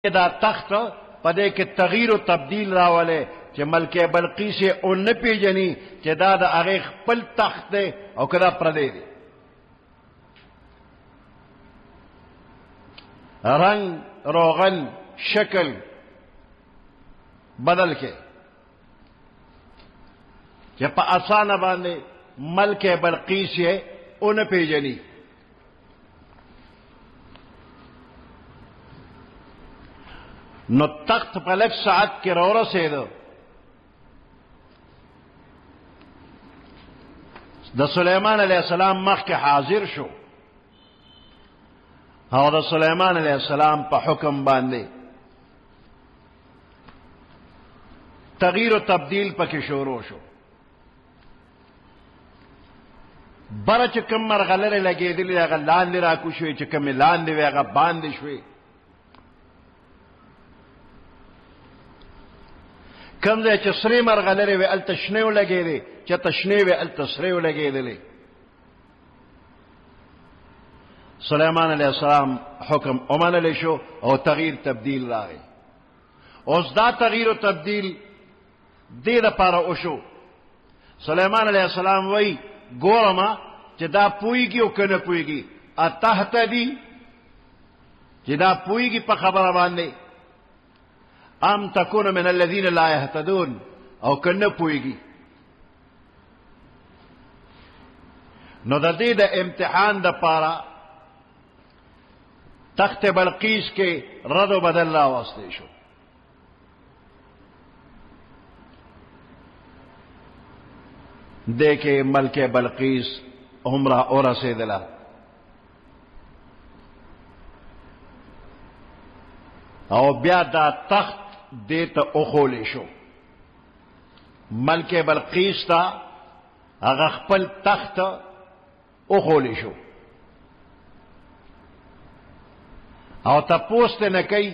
دا تخت پدې کې تغییر او تبدیل راولې چې ملکه بلقیس او نه پیژني چې دا د هغه خپل تخت دی او کدا پردی دی. رنگ روغن شکل بدل کے کہ پا آسانه باندې ملکه بلقیس او نه پیژني. نو تخت په لږ ساعت کې راورسېده. د سلیمان علیه السلام مخکې حاضر شو او د سلیمان علیه السلام په حکم باندې تغییر و تبدیل پکې شروع شو. بره چې کوم مرغلرې لګېدلې هغه لاندې راکوشوې، چې کومې لاندې وې هغه باندې شوې. کم ځای چې سرې مرغلرې وې هلته شنې ولګېدې، چې ته شنې وې هلته سرې ولګېدلې. سلیمان علیه السلام حکم ومنلی شو او تغییر تبدیل راغی. اوس دا تغییر و تبدیل دې دپاره وشو. سلیمان علیه السلام وایي ګورمه چې دا پوهېږي او که نه پوهېږي. اتهتدي چې دا پوهېږي په خبره باندې، ام تكون من الذين لا يهتدون او کنه پويږي. نو د دې د امتحان د پاره تخت بلقیس کې رد و بدل راوستې شو. دیکھے ملکه بلقیس عمره ورسېدله. او بیا دا تخت دیتا اخولی شو. ملکه بلقیس تا هغه خپل تخت اخولی شو او تا پوست نکی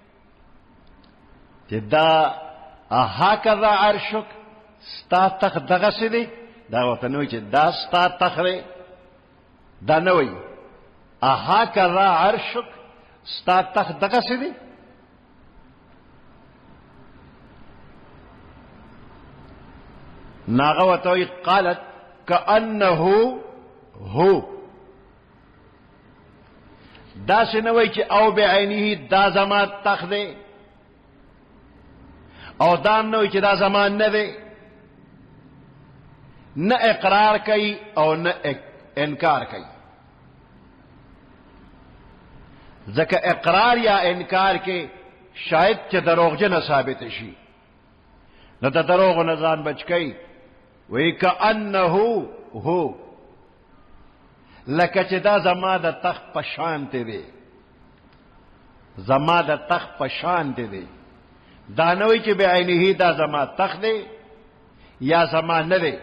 چې دا هکذا عرشک ستا تخت دغسی دی. دا ورته نوی چې دا ستا تخت دی، دا نوی هکذا عرشک ستا تخت دغسی دی. ناغوتوی قالت کأنه هو. دا سنوی چې او بعینه دا زمان تخت دی او دا نوی چې دا زمان نه دی. نه اقرار کوي او نه انکار کوي. ځکه اقرار یا انکار کې شاید چې دروغجنه ثابت شي، نو د دروغ نه ځان بچ کوي. وی کأنه هو، لکه چې دا زما د تخت په شان دی، زما د تخت په شان دی. دا نه وی چې بعینه دا زما تخت دی یا زما نه دی.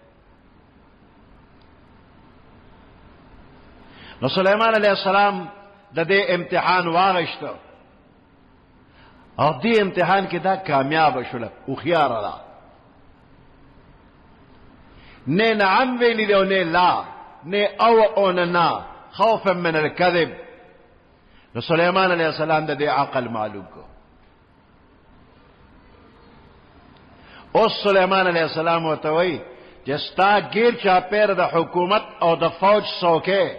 نو سلیمان علیه السلام د دې امتحان واغشته او دې امتحان کې دا کامیاب شوله. هوښیاره ده، نه نعم ویلی دی او نه لا، نه او نه خوفا من الكذب. نو سلیمان علیه السلام د دې عقل معلوم کو. اوس سلیمان علیه السلام ورته وایي چې ستا ګیر چاپېره د حکومت او د فوج څوکۍ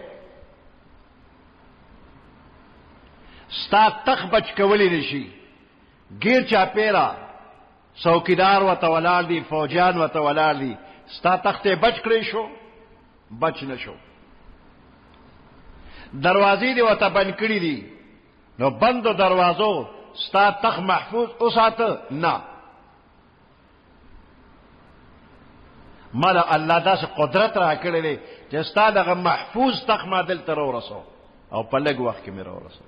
ستا تخت بچ کولی نشي. ګیر چاپېره څوکیدار ورته ولاړ دي، فوجیان ورته ولاړ دي. ستا تخت بچ کړی شو؟ بچ نشو. دروازې دې ورته بند کړي دي، نو بندو دروازو ستا تخت محفوظ وساته؟ نه. مالا الله داسې قدرت را کړی دی چې ستا دغه محفوظ تخت ما دلته راورسو او په لږ وخت کې مې راورسو.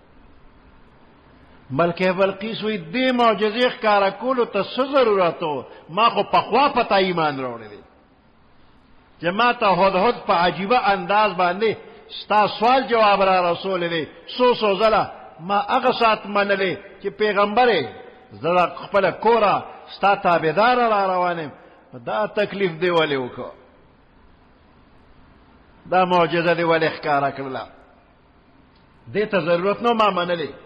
ملکه بلقیس وی دې معجزې ښکاره کولو ته څه ضرورت و؟ ما خو پخوا پته ایمان راوړی دی چې ما ته هدهد په عجیبه انداز باندې ستا سوال جواب را رسولی دی. څو ځله ما هغه ساعت منلی چې پیغمبرې زه د خپله کوره ستا تابعداره را روان یم. دا تکلیف دی ولې وکړه؟ دا معجزه دی ولې ښکاره کړله؟ دې ته ضرورت نو ما منلی.